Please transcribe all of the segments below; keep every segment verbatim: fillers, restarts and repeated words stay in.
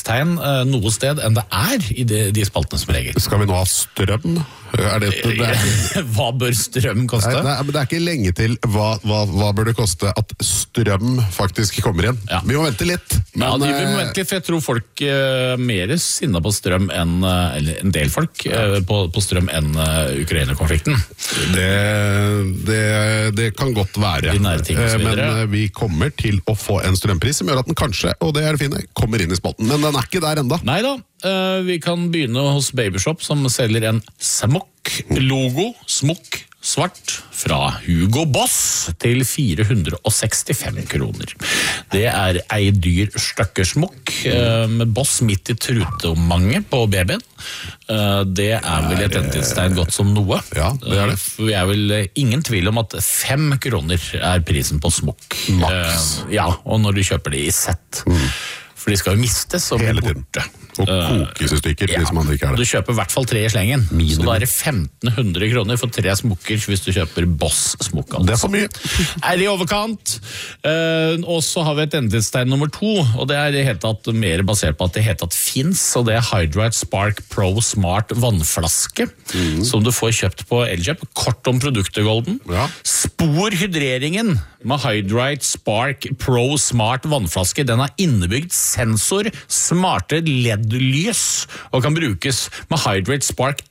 endelstegn uh, noe sted enn det er i de, de spaltene som regel. Skal vi nå ha strøm? Er det, det er... Hva bør strøm koste? Nei, nei, men det er ikke lenge til hva, hva, hva bør det koste at strøm faktisk kommer igjen. Ja. Vi må vente litt. Men, ja, de, vi må vente litt, for jeg tror folk er uh, mer sinna på strøm enn, uh, eller en del folk uh, på, på strøm enn uh, Ukraina-konflikten. Det, det, det kan godt være. Men uh, vi kommer til å få en strømpris som gjør at den kanskje, og det er det fine, kommer inn i spalten. Men den er ikke der enda. Neida, uh, vi kan begynne hos Babyshop, som selger en Smokk-logo, smokk, svart, fra Hugo Boss til fire hundre og sekstifem kroner. Det er ei dyr støkkersmokk uh, med Boss midt i trutemanget på babyen. Uh, det er vel et endelstegn godt som noe. Ja, det er det. Uh, vi er vel uh, ingen tvil om at fem kroner er prisen på smokk. Maks. Uh, ja, og når du kjøper det i sett. Mm. For de skal jo mistes og bli borte. Og kokes i stykker, hvis man ikke er det. Du kjøper i hvert fall tre i slengen. Minimum. Så da er det femten hundre kroner for tre smokker hvis du kjøper Boss-smokk. Altså. Det er for mye. Er det i overkant? Uh, og så har vi et endelstegn nummer to, og det er i hele tatt mer basert på at det hele tatt finnes, og det er Hydrite Spark Pro Smart vannflaske, mm. som du får kjøpt på Elkjøp. Kort om produktet, Golden. Ja. Spor hydreringen med Hydrite Spark Pro Smart vannflaske. Den har innebygd sensor, smarte L E D-lys, og kan brukes med Hydrite Spark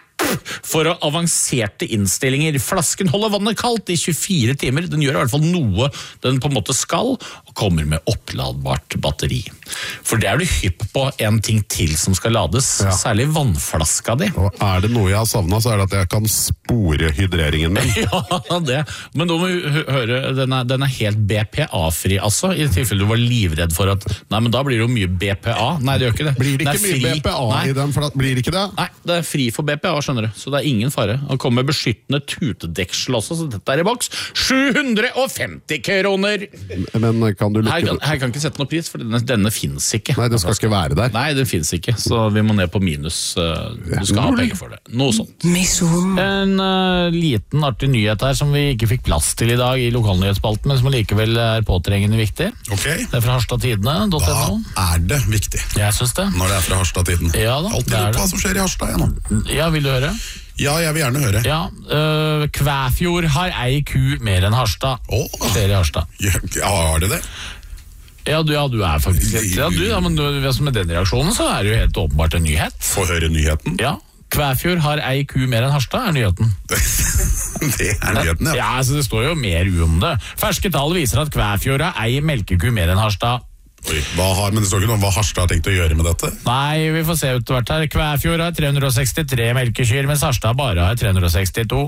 for avanserte innstillinger. Flasken holder vannet kaldt i tjuefire timer. Den gjør i hvert fall noe den på en måte skal, og kommer med oppladbart batteri. For det er du hypp på en ting til som skal lades, ja. Særlig vannflaska di. Og er det noe jeg har savnet, så er det at jeg kan spore hydreringen min. Ja, det. Men nå må vi høre, den er, den er helt B P A-fri, altså, i tilfelle du var livredd for at, nei, men da blir det jo mye B P A. Nei, det gjør ikke det. Blir det ikke det mye B P A nei. I den, for blir det ikke det? Nei, det er fri for B P A, skjønner du. Så det er ingen fare. Han kommer med beskyttende tutedeksel også, så dette er i boks. sju hundre og femti kroner! Men kan du lukke... Her kan, her kan ikke sette noe pris, for denne, denne finnes ikke. Nei, den skal ikke være der. Nei, den finnes ikke, så vi må ned på minus. Du skal ha penger for det. Noe sånt. En uh, liten artig nyhet her som vi ikke fikk plass til i dag i lokalnyhetsspalten, men som likevel er påtrengende viktig. Okay. Det er fra harstadtidene punkt no. Da er det viktig. Jeg synes det. Når det er fra Harstadtiden. Ja da. Alltid lukt hva som skjer i Harstad igjen. Ja, vil du høre? Ja, jeg vil gjerne høre. Ja, øh, Kvæfjord har ei ku mer enn Harstad. Åh, Skjer i Harstad. Ja, har det det? Ja, du, ja, du er faktisk helt, ja, du, ja, men du, med den reaksjonen så er det jo helt åpenbart en nyhet. Få høre nyheten. Ja, Kvæfjord har ei ku mer enn Harstad, er nyheten. Det er nyheten, ja. Ja, altså det står jo mer om det. Ferske tall viser at Kvæfjord har ei melkeku mer enn Harstad. Oi, hva har, men det står ikke noe om hva Harstad har tenkt å gjøre med dette? Nei, vi får se ut hvert her. Kvæfjord har tre hundre og sekstitre melkekyr, mens Harstad bare har tre hundre og sekstito.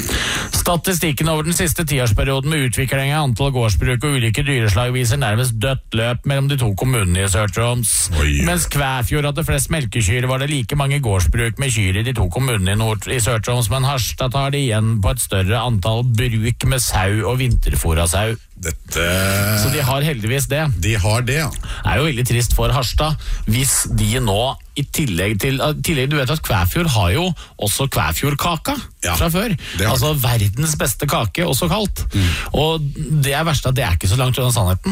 Statistikken over den siste tiårsperioden med utvikling av antall gårdsbruk og ulike dyreslag viser nærmest dødt løp mellom de to kommunene i Sør-Troms. Mens Kvæfjord hadde flest melkekyr, var det like mange gårdsbruk med kyr i de to kommunene i, nord, i Sør-Troms, men Harstad tar det igjen på et større antall bruk med sau og vinterfôra sau. Dette... Så de har heldigvis det. De har det, ja. Det er jo veldig trist for Harstad hvis de nå i tillegg til tillegg, du vet at Kvæfjord har jo også Kvæfjordkaka ja, fra før. Altså verdens beste kake, også kalt. Mm. Og det er verst at det er ikke så langt unna sannheten.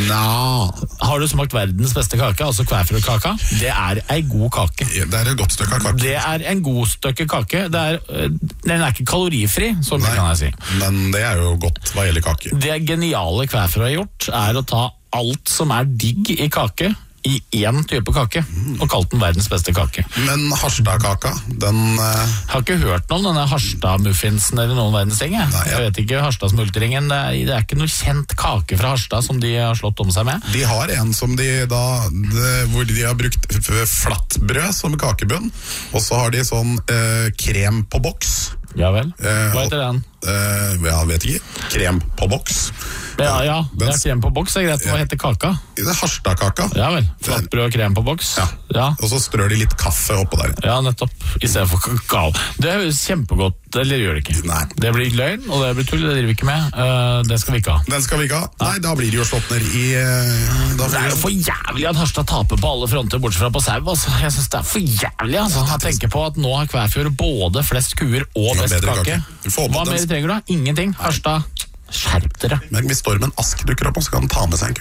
No. Har du smakt verdens beste kake, altså Kvæfjordkaka? Det er ei god kake. Ja, det er et godt stykke kake. Det er en god stykke kake. Det er, den er ikke kalorifri, sånn Nei, kan jeg si. Men det er jo godt hva gjelder kake. Det geniale Kvæfjord har gjort, er å ta alt som er digg i kake, i én type kake, og kalt den verdens beste kake. Men Harstad-kaka, den... Uh... Jeg har ikke hørt noe om denne Harstad-muffinsen eller noen verdens ting. Jeg. jeg vet ikke, Harstad-smultringen, det, det er ikke noe kjent kake fra Harstad som de har slått om seg med. De har en som de da, de, hvor de har brukt flattbrød som kakebunn, og så har de sånn uh, krem på boks. Ja vel, hva heter den? Uh, jeg vet ikke, krem på boks. Ja, ja, det er krem på boks, det er greit. Hva heter kaka? Det er Harstad-kaka. Ja vel, flattbrød og krem på boks. Ja. Ja, og så strør de litt kaffe oppå der. Ja, nettopp, i stedet for kakao. Det høres kjempegodt, eller gjør det ikke? Nei. Det blir løgn, og det blir tull, det driver vi ikke med. Uh, det skal vi ikke ha. Den skal vi ikke ha? Nei, da blir det jo slått ned i... Uh, det er jo for jævlig at Harstad taper på alle fronter, bortsett fra på sau, altså. Jeg synes det er for jævlig, altså. Jeg tenker på at nå har Kvæfjord både flest kuer og best kake. Hva mer trenger du da? Ingenting. Harstad, skjerp dere. Men hvis Stormen Ask dukker opp, så kan den ta med seg en ku.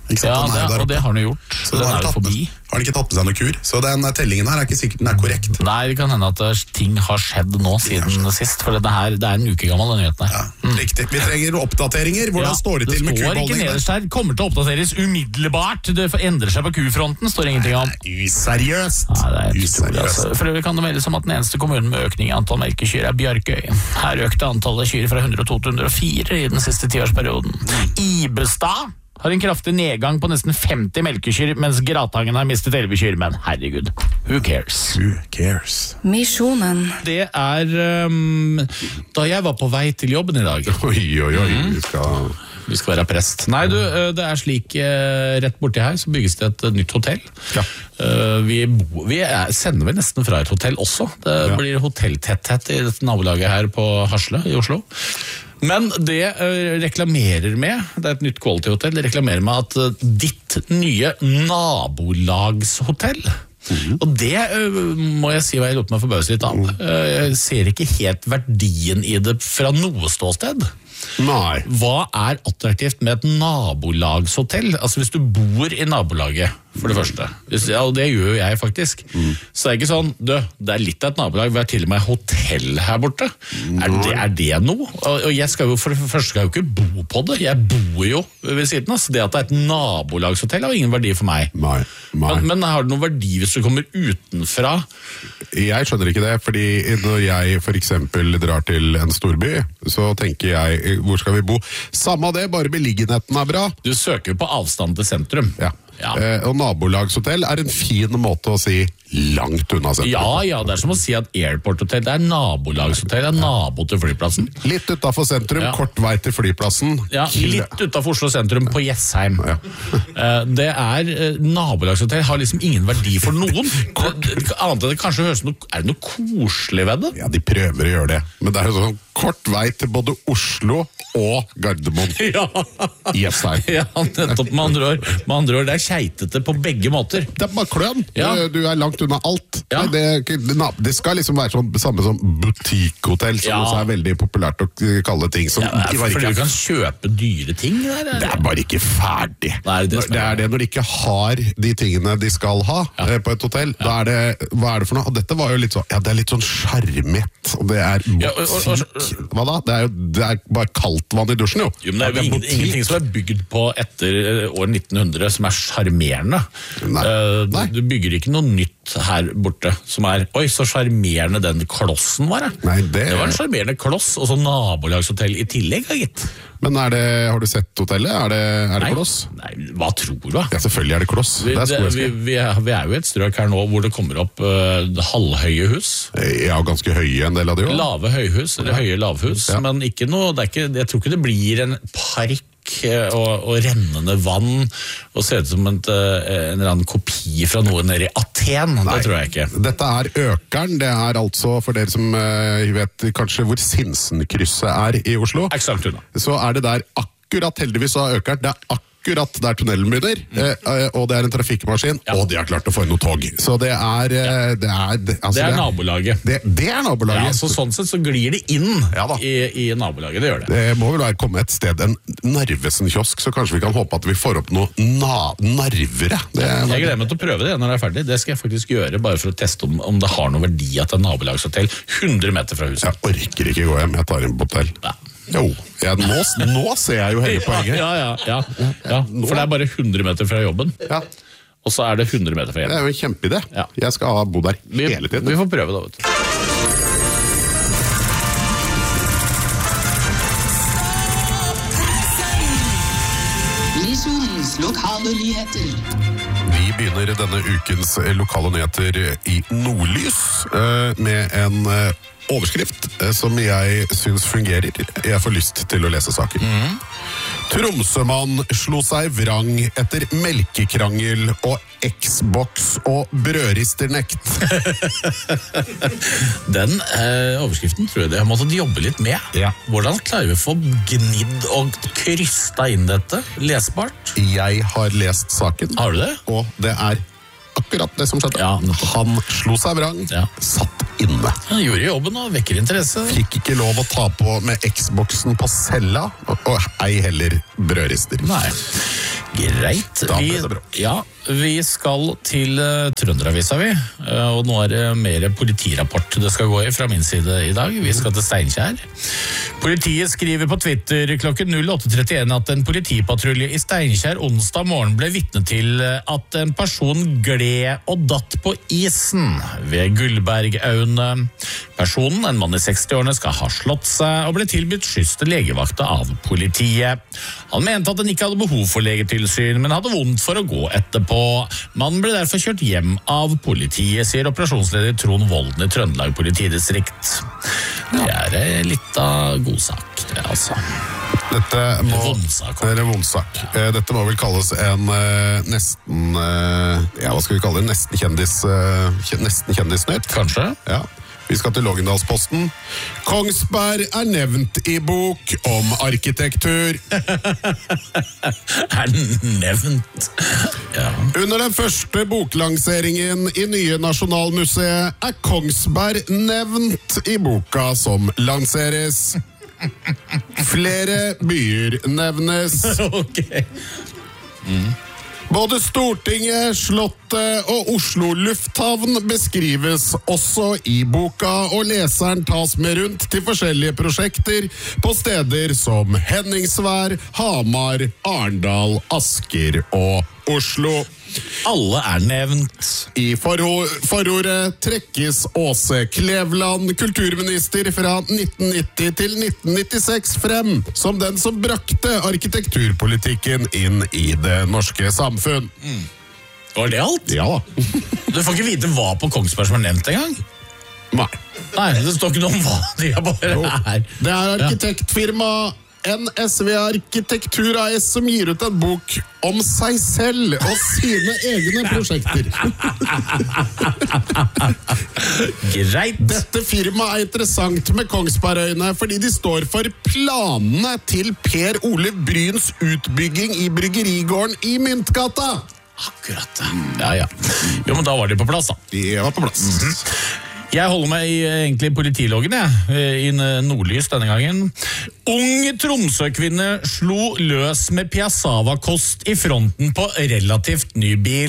Ikke sant? Ja, Den er det, jo der og oppe. det har den jo gjort. Så den Den har, er jo tatt med, forbi. har den ikke tatt med seg noe kur. Så den tellingen her er ikke sikkert den er korrekt. Nei, det kan hende at eh, ting har skjedd nå siden sist, for denne her, det er en uke gammel, den nyheten her. Ja, riktig. Vi trenger oppdateringer. Hvordan Ja, står det til med Det står ikke kubeholdningen? nederst her. Kommer til å oppdateres umiddelbart. Det endrer seg på kufronten, står det ingenting om. Useriøst. Nei, det er helt utrolig, Useriøst. altså. For øvrig kan det meldes om at den eneste kommunen med økning i antall melkekyr er Bjarkøy. Her økte antallet kyr fra hundre og to til hundre og fire i den siste tiårsperioden. Ibestad har en kraftig nedgang på nesten femti melkekyr, mens Gratangen har mistet elleve kyr, men herregud, who cares? Who cares? Misjonen. Det er um, da jeg var på vei til jobben i dag. Oi, oi, oi, vi skal... Vi skal være prest. Nei, du, det er slik eh, rett borti her så bygges det et nytt hotell. Ja. Eh, Vi, bo, vi er, sender vel nesten fra et hotell også. Det Ja. blir hotelltetthet i dette nabolaget her på Hasle i Oslo. Men det eh, reklamerer med, det er et nytt quality-hotell, det reklamerer med at eh, ditt nye nabolagshotell, og det øh, må jeg si hva jeg lot meg forbause litt av. Øh, Jeg ser ikke helt verdien i det fra noe ståsted. Nei. Hva er attraktivt med et nabolagshotell? Altså hvis du bor i nabolaget, for det første. Hvis, ja, og det gjør jo jeg faktisk. Så det er ikke sånn, du, det er litt av et nabolag, vi har til og med hotell her borte. Er det, er det noe? Og, og jeg skal jo for det første skal jo ikke bo på det, jeg bor jo ved siden av. Så det at det er et nabolagshotell har ingen verdi for meg. Nei. Nei. Men, men har det noen verdi hvis du kommer utenfra? Jeg skjønner ikke det, fordi når jeg for eksempel drar til en storby, så tenker jeg, hvor skal vi bo? Samme det, bare beliggenheten er bra. Du søker jo på avstand til sentrum. Ja. Ja. Eh, og nabolagshotell er en fin måte å si langt unna sentrum. Ja, ja, det er som å si at Airport Hotel, det er nabolagshotell, det er nabo til flyplassen. Litt utenfor sentrum, Ja. kort vei til flyplassen. Ja, litt utenfor Oslo sentrum på Jessheim. Ja. Eh, Det er, eh, nabolagshotell har liksom ingen verdi for noen. Kort, annet enn det kanskje høres noe, er det noe koselig ved det? Ja, de prøver å gjøre det, men det er jo sånn kort vei til både Oslo og Gardermoen. Ja, Jessheim. ja nettopp med andre ord. Med andre ord, det er keitete på begge måter. Det er bare kløn. Ja. Du, du er langt unna alt. Ja. Nei, Det, det, det skal liksom være sånn samme som butikkhotell, som Ja. også er veldig populært å kalle ting som Ja, ikke bare fordi ikke du er kan kjøpe dyre ting der. eller? Det er bare ikke ferdig. Nei, det Når- det er det når de ikke har de tingene de skal ha eh, på et hotell. Da er det, hva er det for noe? Og dette var jo litt sånn, ja, det er litt sånn sjarmett, og det er Ja, og- og- butikk. Hva da? Det er jo det er bare kaldt vann i dusjen, jo. Jo, men det er jo ingen, butikk. ingenting som er bygd på etter eh, år nitten hundre som er sjarmerende. Nei. Eh, du- Nei. Du bygger ikke noe nytt her borte som er oi, så sjarmerende den klossen var. Ja. Nei, det- det var en sjarmerende kloss, og så nabolagshotell i tillegg, ja, gitt. Men er det, har du sett hotellet? Er det, er det Nei. kloss? Nei, hva tror du? da? Ja, selvfølgelig er det kloss. Vi, Det er det, vi, skoeske. vi, er, vi er jo i et strøk her nå hvor det kommer opp eh, halvhøye hus. Ja, ganske høye en del av de jo. Lave høyhus, eller høye lavhus, Ja. men ikke noe, det er ikke, jeg tror ikke det blir en park eh, og, og rennende vann og ser ut som en, eh, en eller annen kopi fra noe nede i Aten. Det tror jeg ikke. Dette er Økeren. Det er altså, for dere som eh, vet kanskje hvor Sinsenkrysset er i Oslo, Er ikke så langt unna. så er det der akkurat heldigvis av Økeren. Det er akkurat der tunnelen begynner, eh, og det er en trafikkmaskin, Mm. Ja. og de har klart å få inn noe tog. Så det er eh, det er, det, altså, Det er nabolaget. Det, det er Ja, nabolaget. så sånn sett så glir det inn Ja da. i, i nabolaget, det gjør det. Det må vel være kommet et sted, en Narvesen-kiosk, så kanskje vi kan håpe at vi får opp noe na narvere. Det, Jeg gleder meg til å prøve det når det er ferdig. Det skal jeg faktisk gjøre, bare for å teste om, om det har noe verdi at det er nabolagshotell hundre meter fra huset. Jeg orker ikke gå hjem, jeg tar inn på hotell. Ja. Jo, jeg, nå, nå ser jeg jo hele poenget. Ja, ja, ja, ja. For det er bare hundre meter fra jobben, Ja, og så er det hundre meter fra det hjemmet. er jo en kjempeidé. Ja. Jeg skal ha bo der Vi, hele tiden. vi får prøve da, vet du. Misjonens lokale nyheter. Vi begynner denne ukens eh, lokale nyheter i Nordlys eh, med en eh, overskrift eh, som jeg syns fungerer. Jeg får lyst til å lese saken. Tromsømann slo seg vrang etter melkekrangel og Xbox og brødristernekt. Den eh, overskriften tror jeg de har måttet jobbe litt med. Ja. Hvordan klarer vi å få gnidd og krysta inn dette lesbart? Jeg har lest saken, Har du det? og det er akkurat det som skjedde. Ja, nettopp. Han slo seg vrang, Ja. satt inne. Han gjorde jobben og vekker interesse. Fikk ikke lov å ta på med Xboxen på cella, og, og ei heller brødrister. Nei. Greit. Da Vi, ble det bråk. ja, vi skal til uh, Trønderavisa, vi. Uh, og nå er det mer politirapport det skal gå i fra min side i dag. Vi skal til Steinkjer. Politiet skriver på Twitter klokken åtte trettien at en politipatrulje i Steinkjer onsdag morgen ble vitne til at en person gled og datt på isen ved Gullbergaune. Personen, en mann i sekstiårene, skal ha slått seg og ble tilbudt skyss til legevakta av politiet. Han mente at han ikke hadde behov for legetilsyn, men hadde vondt for å gå etterpå. Mannen ble derfor kjørt hjem av politiet, sier operasjonsleder Trond Volden i Trøndelag politidistrikt. Det er eh, litt av godsak, det altså. Dette må, Vondsak. det er vondsak. Eh, Dette må vel kalles en eh, nesten, eh, ja, hva skal vi kalle det, nesten kjendis, eh, kje- nesten kjendisnytt. Kanskje? Ja. Vi skal til Lågendalsposten. Kongsberg er nevnt i bok om arkitektur. Er den nevnt? Ja. Under den første boklanseringen i nye Nasjonalmuseet er Kongsberg nevnt i boka som lanseres. Flere byer nevnes. Ok. Både Stortinget, Slottet og Oslo lufthavn beskrives også i boka, og leseren tas med rundt til forskjellige prosjekter på steder som Henningsvær, Hamar, Arendal, Asker og Oslo. Alle er nevnt. I forho- forordet trekkes Åse Kleveland, kulturminister fra nitten nitti til nitten nittiseks, frem som den som brakte arkitekturpolitikken inn i det norske samfunn. Var det alt? Ja da. Du får ikke vite hva på Kongsberg som er nevnt engang. Nei. Nei, det står ikke noe om hva de er bare her. Det er arkitektfirma N S V Arkitektur A S som gir ut en bok om seg selv og sine egne prosjekter. Greit. Dette firmaet er interessant med Kongsbergøyene fordi de står for planene til Per Ole Bryns utbygging i bryggerigården i Myntgata. Akkurat. Ja, ja. Jo, men da var de på plass, da. De var på plass. Jeg holder meg i egentlig politiloggen, jeg, i Nordlys denne gangen. Ung Tromsø-kvinne slo løs med Piazzava-kost i fronten på relativt ny bil.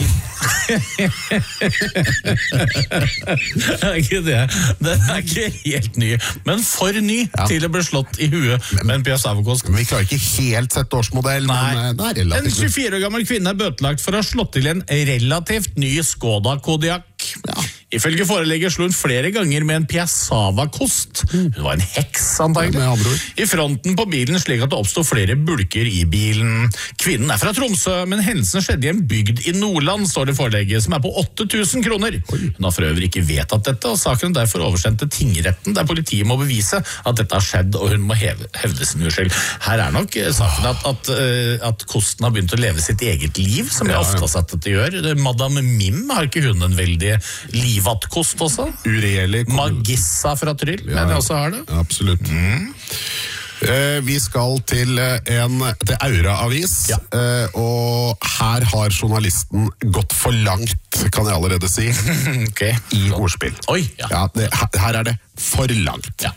Det er ikke det. Den er ikke helt ny, men for ny Ja. til å bli slått i huet med en Piazzava-kost. Vi klarer ikke helt sette årsmodell, men eh, det er En relativt. tjuefire år gammel kvinne er bøtelagt for å ha slått til en relativt ny Skoda Kodiaq. Ja. Ifølge forelegget slo hun flere ganger med en Piazzava-kost. Hun var en heks, antagelig. Med andre ord. I fronten på bilen slik at det oppstod flere bulker i bilen. Kvinnen er fra Tromsø, men hendelsen skjedde i en bygd i Nordland, står det i forelegget, som er på åtte tusen kroner. Hun har for øvrig ikke vedtatt dette, og saken er derfor oversendt til tingretten, der politiet må bevise at dette har skjedd, og hun må heve, hevde sin uskyld. Her er nok eh, saken at, at, eh, at kosten har begynt å leve sitt eget liv, som jeg Ja, ja. ofte har sett dette gjør. Madame Mim, har ikke hun en veldig livatkost også? Uregjerlig. Magissa fra Tryll, men jeg også har det. Absolutt. Eh, vi skal til eh, en til Aura Avis, Ja. eh, og her har journalisten gått for langt, kan jeg allerede si, Ok. i ordspill. Oi, ja. Ja, det, her, her er det for langt. Ja.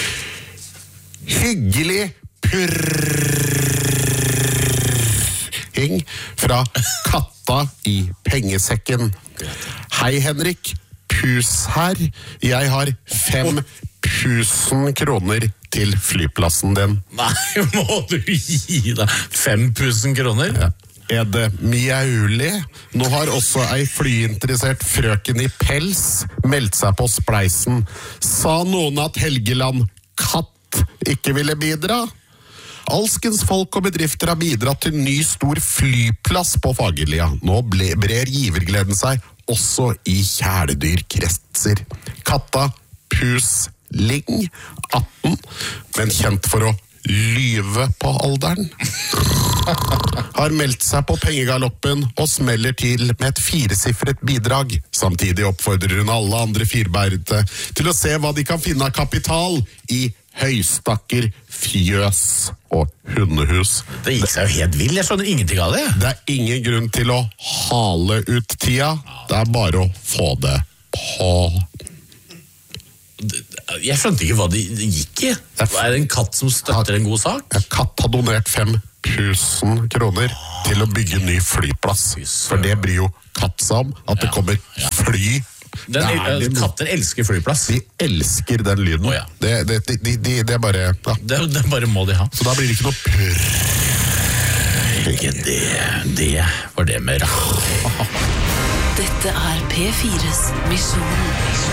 Hyggelig purring fra katta i pengesekken. Hei, Henrik. Pus her. Jeg har fem tusen kroner til flyplassen din. Nei, må du gi deg fem tusen kroner? Er det mjauli? Nå har også ei flyinteressert frøken i pels meldt seg på spleisen. Sa noen at Helgeland Katt ikke ville bidra? Alskens folk og bedrifter har bidratt til ny stor flyplass på Fagerlia. Nå ble, brer givergleden seg også i kjæledyrkretser. Katta Pus Ling, atten, men kjent for å lyve på alderen, har meldt seg på pengegaloppen og smeller til med et firesifret bidrag. Samtidig oppfordrer hun alle andre firbærete til å se hva de kan finne av kapital i høystakker, fjøs og hundehus. Det gikk seg jo helt vill, jeg skjønner ingenting av det. Det er ingen grunn til å hale ut tida, det er bare å få det på. Jeg skjønte ikke hva det gikk i. Er det en katt som støtter en god sak? En katt har donert fem tusen kroner til å bygge ny flyplass. For det bryr jo katt seg om, at det kommer fly. Den, Det er det- katter elsker flyplass. De elsker den lyden. Å, ja. det, det, de, de, de, det er bare ja. Det, det bare må de ha. Så da blir det ikke noe purr. Ikke det, det var det med raff. Dette er P fires Misjon.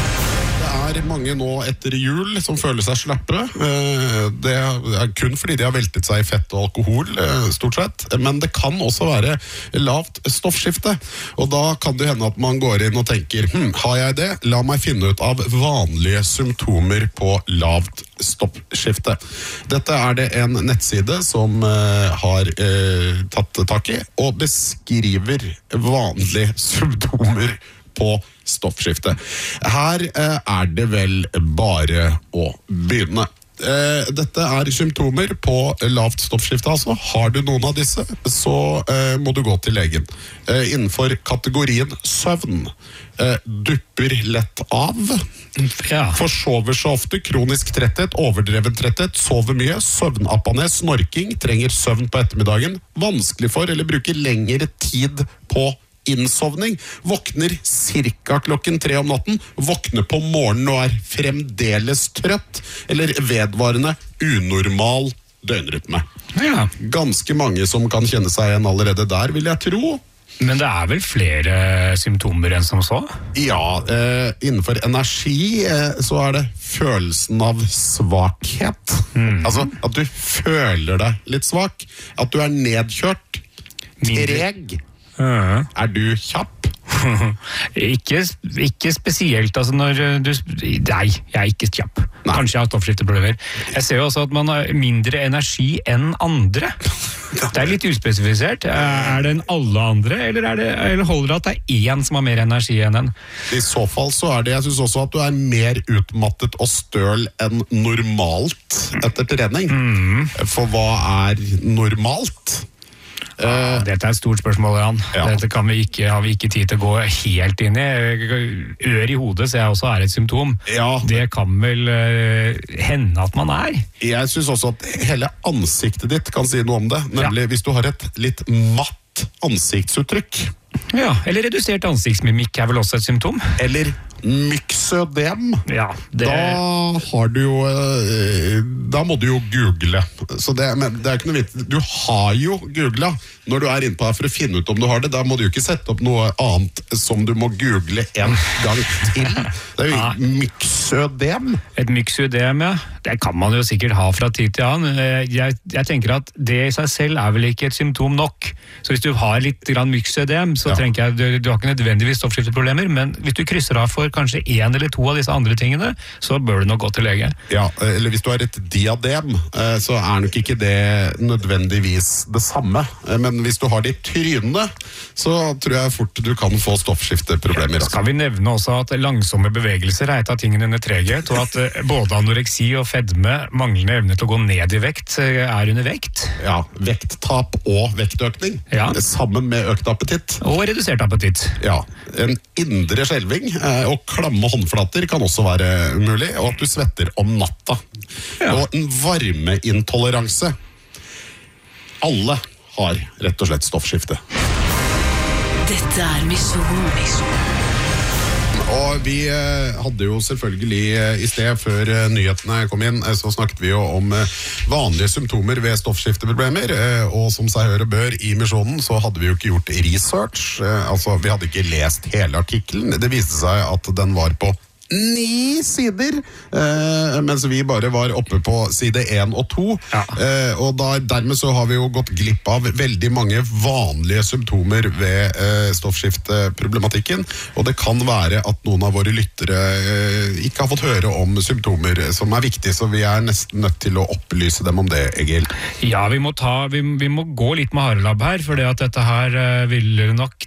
Det er mange nå etter jul som føler seg slappe. Eh, Det er kun fordi de har veltet seg i fett og alkohol, eh, stort sett. Men det kan også være lavt stoffskifte. Og da kan det hende at man går inn og tenker, hm, har jeg det? La meg finne ut av vanlige symptomer på lavt stoffskifte. Dette er det en nettside som eh, har eh, tatt tak i, og beskriver vanlige symptomer på stoffskifte. Her eh, er det vel bare å begynne. Eh, dette er symptomer på lavt stoffskifte, altså. Har du noen av disse, så eh, må du gå til legen. Eh, innenfor kategorien søvn. Eh, dupper lett av. Ja. Forsover så ofte, kronisk tretthet, overdreven tretthet, sover mye, søvnapné, snorking, trenger søvn på ettermiddagen, vanskelig for eller bruker lengre tid på innsovning, våkner cirka klokken tre om natten, våkner på morgenen og er fremdeles trøtt, eller vedvarende unormal døgnrytme. Ja, Ganske mange som kan kjenne seg igjen allerede der, vil jeg tro. men det er vel flere symptomer enn som så? Ja, eh, innenfor energi eh, så er det følelsen av svakhet. Altså at du føler deg litt svak, at du er nedkjørt, Mindre- treg. Ja. Er du kjapp? Ikke, ikke spesielt, altså når du... Nei, jeg er ikke kjapp. Nei. Kanskje jeg har stoffskifteproblemer. Jeg ser jo også at man har mindre energi enn andre. Det er litt uspesifisert. Er det en alle andre, eller, er det, eller holder det at det er én som har mer energi enn en? I så fall så er det, jeg synes også at du er mer utmattet og støl enn normalt etter trening. For hva er normalt? Uh, Dette er et stort spørsmål, Jan. Ja. Dette kan vi ikke, har vi ikke tid til å gå helt inn i. Ør i hodet ser jeg også er et symptom. Ja. Det kan vel uh, hende at man er. Jeg synes også at hele ansiktet ditt kan si noe om det, nemlig hvis du har et litt matt ansiktsuttrykk, Ja, eller redusert ansiktsmimikk er vel også et symptom. eller myxødem, Ja, det... da har du jo eh, da må du jo google. Så det, men det er ikke noe vits. Du har jo googlet når du er inne på her for å finne ut om du har det. Da må du jo ikke sette opp noe annet som du må google en gang til. Det er jo Ja. myxødem. Et myxødem, ja. Det kan man jo sikkert ha fra tid til annen. Jeg, jeg tenker at det i seg selv er vel ikke et symptom nok. Så hvis du har litt grann myxødem, så Ja. tenker jeg du, du har ikke nødvendigvis stoffskifteproblemer, men hvis du krysser av for kanskje en eller to av disse andre tingene, så bør du nok gå til lege. Ja, eller hvis du har et diadem, eh, så er nok ikke det nødvendigvis det samme. Eh, Men hvis du har det i trynet, så tror jeg fort du kan få stoffskifteproblemer. altså. Skal vi nevne også at langsomme bevegelser er et av tingene under treghet, og at eh, både anoreksi og fedme, manglende evne til å gå ned i vekt, eh, er under vekt, Ja, vekttap og vektøkning, Ja. sammen med økt appetitt. og redusert appetitt. Ja, en indre skjelving eh, og klamme håndflater kan også være mulig, og at du svetter om natta. Ja. Og en varmeintoleranse. Alle har rett og slett stoffskifte. Dette er Misjon. Og vi eh, hadde jo selvfølgelig eh, i sted, før eh, nyhetene kom inn, eh, så snakket vi jo om eh, vanlige symptomer ved stoffskifteproblemer, eh, og som seg hør og bør i Misjonen, så hadde vi jo ikke gjort research, eh, altså vi hadde ikke lest hele artikkelen. Det viste seg at den var på ni sider, eh, mens vi bare var oppe på side én og to. Ja. Eh, og da, dermed så har vi jo gått glipp av veldig mange vanlige symptomer ved eh, stoffskifteproblematikken, og det kan være at noen av våre lyttere eh, ikke har fått høre om symptomer som er viktige, så vi er nesten nødt til å opplyse dem om det, Egil. Ja, vi må, ta, vi, vi må gå litt med harelabb her, for det at dette her eh, ville nok tatt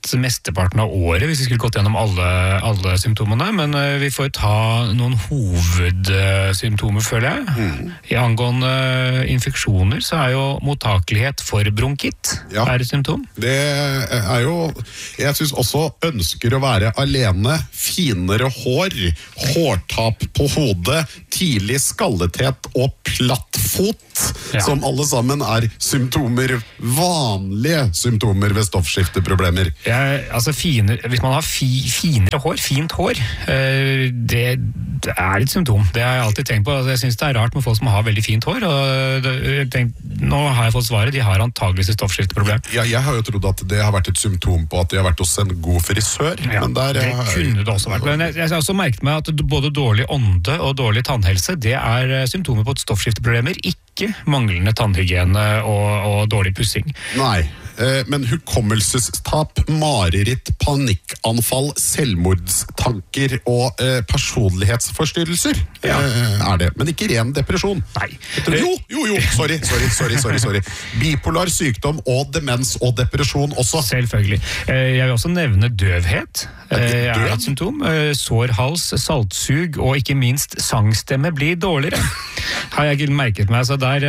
tatt mesteparten av året hvis vi skulle gått gjennom alle, alle symptomene, men vi får ta noen hovedsymptomer, føler jeg. Mm. I angående infeksjoner så er jo mottakelighet for bronkitt ja. Er et symptom. Det er jo, jeg synes også ønsker å være alene, finere hår, hårtap på hodet, tidlig skallethet og plattfot, ja. Som alle sammen er symptomer, vanlige symptomer ved stoffskifteproblemer. Ja, altså fine, hvis man har fi, finere hår, fint hår, øh, det, det er et symptom. Det har jeg alltid tenkt på. Altså, jeg synes det er rart med folk som har veldig fint hår, og det, jeg tenkt, nå har jeg fått svaret, de har antageligvis et stoffskifteproblem. Ja, jeg har jo trodd at det har vært et symptom på at de har vært hos en god frisør. Ja, men der, det jeg, kunne det også vært. Men jeg, jeg har også merket meg at både dårlig ånde og dårlig tannhelse, det er symptomer på stoffskifteproblemer, ikke manglende tannhygiene og, og dårlig pussing. Nei, eh, men hukommelsestap, mareritt, panikkanfall, selvmordstanker og eh, personlighetsforstyrrelser ja. eh, er det, men ikke ren depresjon. Nei. Jo, jo, jo, sorry, sorry, sorry, sorry, sorry. Bipolar sykdom og demens og depresjon også. Selvfølgelig. Jeg vil også nevne døvhet. Er, er et symptom. Sår hals, saltsug og ikke minst sangstemme blir dårligere. Har jeg ikke merket meg, så der,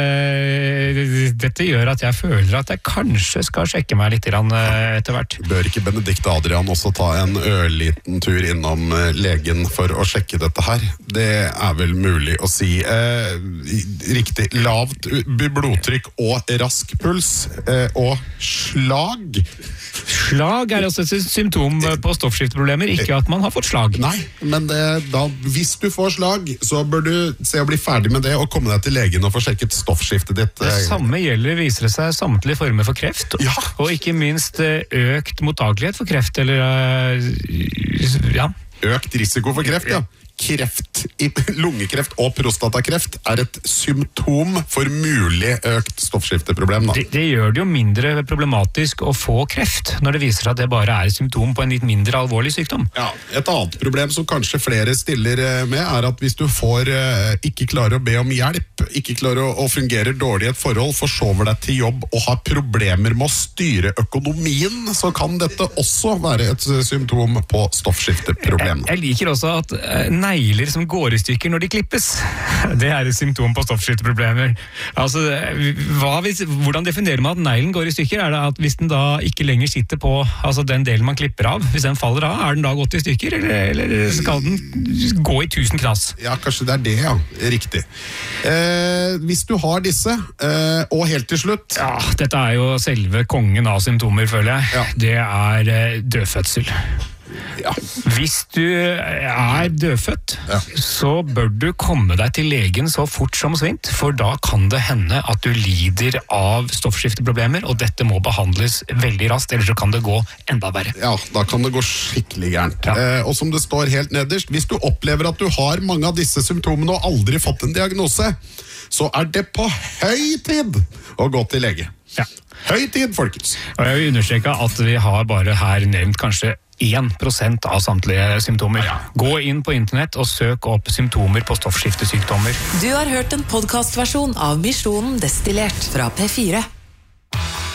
dette gjør at jeg føler at jeg kanskje skal sjekke meg litt etter hvert. Bør ikke Benedikte Adrian også ta en ørliten tur innom legen for å sjekke dette her? Det er vel mulig å si. Eh, riktig, lavt blodtrykk og rask puls eh, og slag. Slag er også et symptom på stoffskifteproblemer, ikke at man har fått slag. Nei, men det, da, hvis du får slag, så bør du se å bli ferdig med det og komme deg til legen og få sjekket stoffskiftet ditt. Det samme gjelder, viser det seg, samtlige former for kreft, ja. Og ikke minst økt mottakelighet for kreft, eller ja. Økt risiko for kreft, ja. Kreft, lungekreft og prostatakreft er et symptom for mulig økt stoffskifteproblem. Da. Det, det gjør det jo mindre problematisk å få kreft, når det viser at det bare er et symptom på en litt mindre alvorlig sykdom. Ja, et annet problem som kanskje flere stiller med, er at hvis du får ikke klarer å be om hjelp, ikke klarer å, å fungere dårlig i et forhold, forsover deg til jobb og har problemer med å styre økonomien, så kan dette også være et symptom på stoffskifteproblem. Jeg, jeg liker også at negler som går i stykker når de klippes. Det er et symptom på stoffskifteproblemer. Altså, hva hvis, hvordan definerer man at neglen går i stykker? Er det at hvis den da ikke lenger sitter på altså den delen man klipper av, hvis den faller av, er den da gått i stykker, eller, eller skal den gå i tusen knass? Ja, kanskje det er det, ja. Riktig. Eh, hvis du har disse, eh, og helt til slutt... Ja, dette er jo selve kongen av symptomer, føler jeg. Ja. Det er eh, dødfødsel. Ja. Hvis du er dødfødt, ja. Så bør du komme deg til legen så fort som svint, for da kan det hende at du lider av stoffskifteproblemer, og dette må behandles veldig raskt, ellers så kan det gå enda verre. Ja, da kan det gå skikkelig gærent. Ja. Eh, og som det står helt nederst, hvis du opplever at du har mange av disse symptomene og aldri fått en diagnose, så er det på høy tid å gå til lege. Ja. Høy tid, folkens. Og jeg vil understreke at vi har bare her nevnt kanskje én prosent av samtlige symptomer. Ja. Gå inn på internett og søk opp symptomer på stoffskiftesykdommer. Du har hørt en podcastversjon av Misjonen Destillert fra P fire.